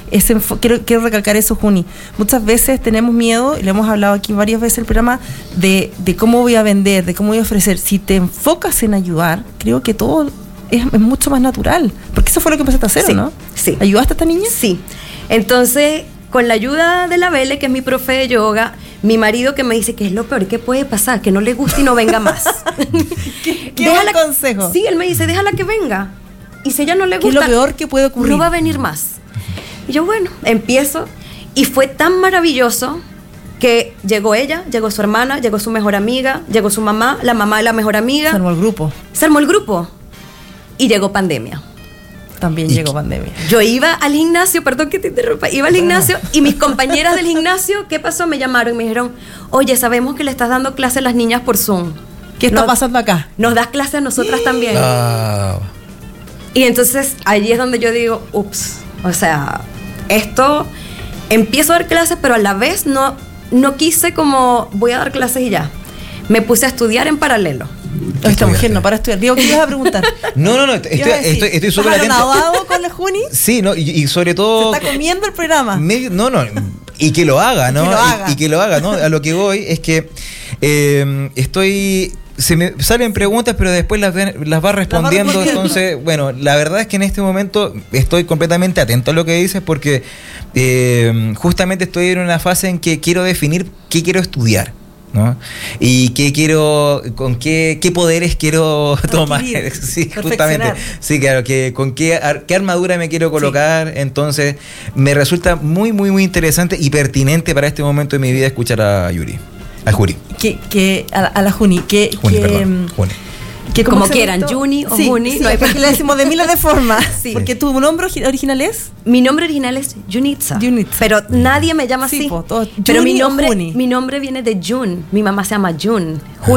quiero recalcar eso, Juni. Muchas veces tenemos miedo, y lo hemos hablado aquí varias veces en el programa, de cómo voy a vender, de cómo voy a ofrecer. Si te enfocas en ayudar, creo que todo es mucho más natural. Porque eso fue lo que empezaste a hacer, sí, ¿no? Sí. ¿Ayudaste a esta niña? Sí. Entonces, con la ayuda de la Vele, que es mi profe de yoga, mi marido que me dice que es lo peor que puede pasar, que no le guste y no venga más. ¿Qué buen consejo? Sí, él me dice, déjala que venga. Y si ella no le gusta, ¿qué es lo peor que puede ocurrir? No va a venir más. Y yo, bueno, empiezo. Y fue tan maravilloso que llegó ella, llegó su hermana, llegó su mejor amiga, llegó su mamá, la mamá de la mejor amiga. Se armó el grupo. Se armó el grupo. Y llegó pandemia. También llegó pandemia. Yo iba al gimnasio, perdón que te interrumpa, iba al gimnasio y mis compañeras del gimnasio, ¿qué pasó? Me llamaron y me dijeron, oye, sabemos que le estás dando clase a las niñas por Zoom. ¿Qué está pasando acá? Nos das clase a nosotras también. Ah. Y entonces allí es donde yo digo, ups, o sea, esto, empiezo a dar clases, pero a la vez no quise como, voy a dar clases y ya. Me puse a estudiar en paralelo. Esta mujer no para estudiar. Digo, ¿qué ibas a preguntar? No, estoy súper atento. ¿Estás anonadado con la Juni? Sí, no, y sobre todo... Se está comiendo el programa. No, y que lo haga, ¿no? Y que lo haga, ¿no? A lo que voy es que se me salen preguntas, pero después las va respondiendo. Entonces, bueno, la verdad es que en este momento estoy completamente atento a lo que dices, porque justamente estoy en una fase en que quiero definir qué quiero estudiar, ¿no? Y con qué poderes quiero tomar. Sí, justamente. Sí, claro, con qué armadura me quiero colocar. Sí. Entonces, me resulta muy, muy, muy interesante y pertinente para este momento de mi vida escuchar a Yuri. Al Juri. A la Juni. Juni. Que como quieran, Juni o Juni. Sí, no hay porque le decimos de miles de formas. Sí. Porque tu nombre original es. Mi nombre original es Junitza. Pero nadie me llama así. Pero mi nombre viene de Jun. Mi mamá se llama Jun.